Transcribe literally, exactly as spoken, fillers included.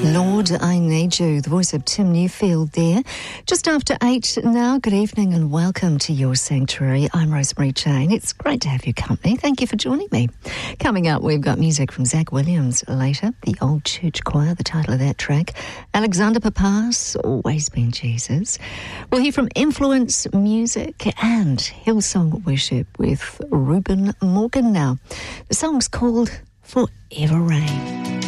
Lord, I Need You, the voice of Tim Newfield there. Just after eight now, good evening and welcome to Your Sanctuary. I'm Rosemary Chain. It's great to have your company. Thank you for joining me. Coming up, we've got music from Zach Williams later, the Old Church Choir, the title of that track. Alexander Papas, Always Been Jesus. We'll hear from Influence Music and Hillsong Worship with Reuben Morgan now. The song's called Forever Rain.